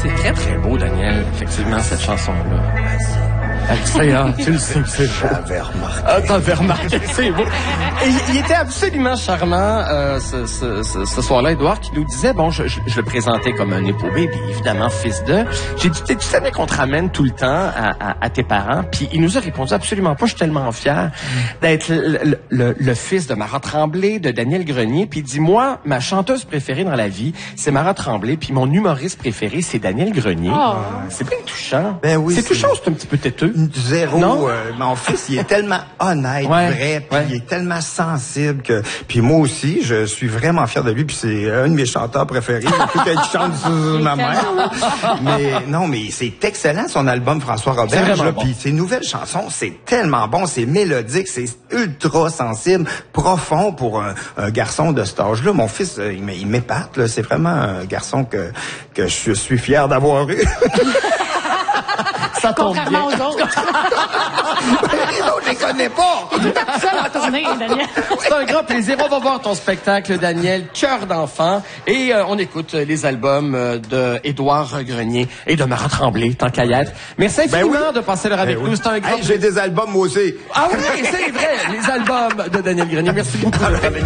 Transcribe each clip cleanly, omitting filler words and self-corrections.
c'est très, très beau, Daniel, effectivement, cette chanson-là. Tu le sais que c'est beau. J'avais remarqué. Ah, t'avais remarqué, c'est beau. Et il était absolument charmant, ce soir-là, Édouard, qui nous disait, bon, je le présentais comme un épaulé, puis évidemment, fils de. J'ai dit, tu savais qu'on te ramène tout le temps à tes parents? Puis il nous a répondu, absolument pas, je suis tellement fier d'être le fils de Marat Tremblay, de Daniel Grenier. Puis il dit, moi, ma chanteuse préférée dans la vie, c'est Marat Tremblay, puis mon humoriste préféré, c'est Daniel Grenier. Oh. C'est bien touchant. Ben oui. C'est touchant, c'est un petit peu têteux. Zéro. Mon fils, il est tellement honnête, vrai, puis il est tellement sensible que... Puis moi aussi, je suis vraiment fier de lui, puis c'est un de mes chanteurs préférés. Tout qu'elle chante sur ma mère. Mais c'est excellent, son album François Robert. Bon. Puis ses nouvelles chansons, c'est tellement bon, c'est mélodique, c'est ultra sensible, profond pour un garçon de cet âge-là. Mon fils, il m'épate, là. C'est vraiment un garçon que je suis fier d'avoir eu. Ça contrairement aux autres. Je les connais pas. Il est tout seul en tournée, Daniel. C'est un grand plaisir. On va voir ton spectacle, Daniel, Cœur d'enfant. Et on écoute les albums de Édouard Grenier et de Marat Tremblay, tant qu'à y être. Merci infiniment de passer l'heure avec nous. C'est un grand... J'ai des albums, moi aussi. Ah oui, c'est vrai. Les albums de Daniel Grenier. Merci beaucoup.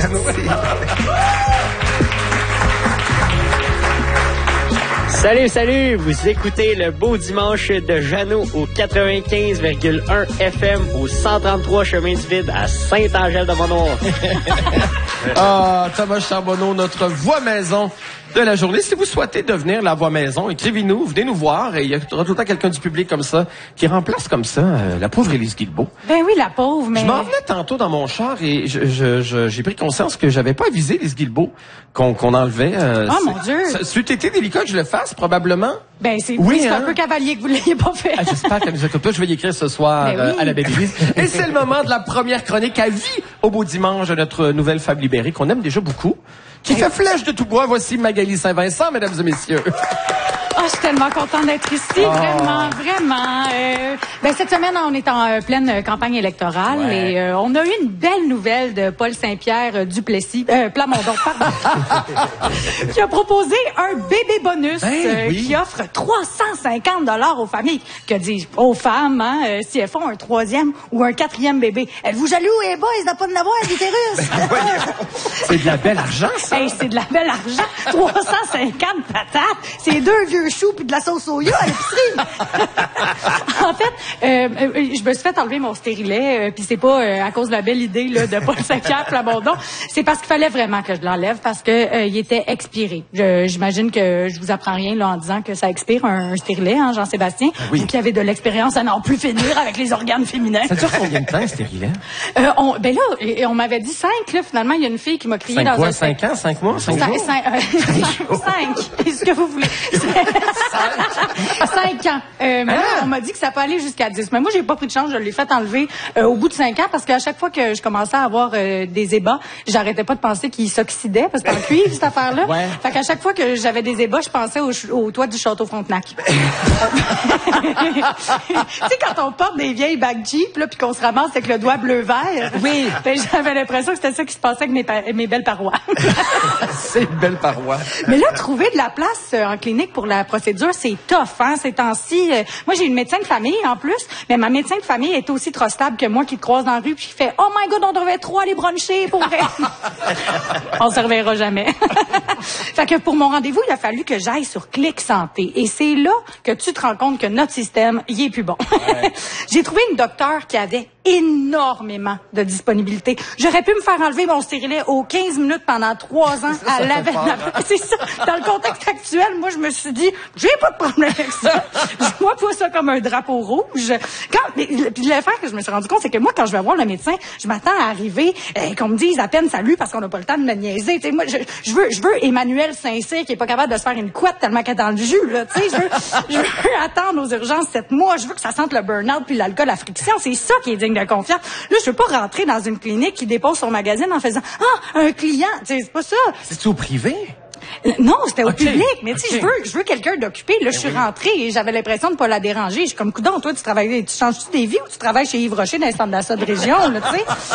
Salut, vous écoutez le beau dimanche de Jeannot au 95,1 FM au 133 chemin du Vide à Saint-Angèle-de-Montnoir. Thomas Charbonneau, notre voix maison de la journée. Si vous souhaitez devenir la voix maison, écrivez-nous, venez nous voir et il y aura tout le temps quelqu'un du public comme ça qui remplace comme ça la pauvre Élise Guilbeault. Ben oui, la pauvre, mais... Je m'en venais tantôt dans mon char et j'ai pris conscience que j'avais pas avisé Élise Guilbeault qu'on enlevait. Mon Dieu! C'eût été délicat que je le fasse, probablement. Ben c'est hein? un peu cavalier que vous l'ayez pas fait. J'espère qu'elle nous écoute pas. Je vais y écrire ce soir à la belle Élise. Et c'est le moment de la première chronique à vie au beau dimanche de notre nouvelle Fable libérée qu'on aime déjà beaucoup. Qui fait flèche de tout bois. Voici Magali Saint-Vincent, mesdames et messieurs. Je suis tellement contente d'être ici, vraiment. Cette semaine, on est en pleine campagne électorale et on a eu une belle nouvelle de Paul Saint-Pierre Duplessis, Plamondon, pardon, qui a proposé un bébé bonus qui offre 350 $ aux familles. Que dis-je? Aux femmes, si elles font un 3e ou un 4e bébé. Êtes-vous jaloux, les boys, de pas en avoir un utérus? C'est de la belle argent, ça. C'est de la belle argent. 350 patates. C'est 2 vieux choux puis de la sauce soya à l'épicerie. En fait, je me suis fait enlever mon stérilet, puis c'est pas à cause de la belle idée là, de Paul Saint-Pierre Plamondon. C'est parce qu'il fallait vraiment que je l'enlève parce que il était expiré. J'imagine que je vous apprends rien là en disant que ça expire un stérilet, hein, Jean-Sébastien. Vous qui avez de l'expérience à n'en plus finir avec les organes féminins. Ça dure combien de temps, un stérilet? On m'avait dit 5, là. Finalement, il y a une fille qui m'a crié 5 dans quoi, un... 5 ans, 5 mois, 5 jours? 5. Est-ce que vous voulez? 5 ans. Mais là, on m'a dit que ça peut aller jusqu'à 10. Mais moi, j'ai pas pris de chance. Je l'ai fait enlever au bout de 5 ans parce qu'à chaque fois que je commençais à avoir des ébats, j'arrêtais pas de penser qu'ils s'oxydaient parce qu'en cuivre, cette affaire-là. Fait qu'à chaque fois que j'avais des ébats, je pensais au toit du château Frontenac. Tu sais, quand on porte des vieilles bagues Jeep, là, puis qu'on se ramasse avec le doigt bleu-vert. Oui. J'avais l'impression que c'était ça qui se passait avec mes belles parois. C'est une belle paroi. Mais là, trouver de la place en clinique pour la procédure, c'est tough, hein, ces temps-ci. Moi, j'ai une médecin de famille, en plus, mais ma médecin de famille est aussi trop stable que moi qui te croise dans la rue puis qui fait « Oh my God, on devrait trop aller bruncher pour vrai! » On se reverra jamais. Fait que pour mon rendez-vous, il a fallu que j'aille sur Clic Santé. Et c'est là que tu te rends compte que notre système, il est plus bon. J'ai trouvé une docteure qui avait énormément de disponibilité. J'aurais pu me faire enlever mon stérilet aux 15 minutes pendant 3 ans à laver. C'est ça. Dans le contexte actuel, moi, je me suis dit, j'ai pas de problème avec ça. Je vois pas ça comme un drapeau rouge. Puis l'affaire que je me suis rendu compte, c'est que moi, quand je vais voir le médecin, je m'attends à arriver, qu'on me dise à peine salut parce qu'on n'a pas le temps de me niaiser. T'sais, moi, je veux Emmanuel Saint-Cyr qui est pas capable de se faire une couette tellement qu'elle est dans le jus, là. Tu sais, je veux attendre aux urgences 7 mois. Je veux que ça sente le burn-out puis l'alcool à friction. C'est ça qui est digne de confiance. Là, je veux pas rentrer dans une clinique qui dépose son magazine en faisant un client. Tu sais, c'est pas ça. C'est au privé? Non, c'était au public. Mais tu sais, je veux quelqu'un d'occupé. Là, je suis rentrée et j'avais l'impression de pas la déranger. Je suis comme, coudonc, toi, tu changes-tu des vies ou tu travailles chez Yves Rocher dans les centres d'achat de région, là, tu sais?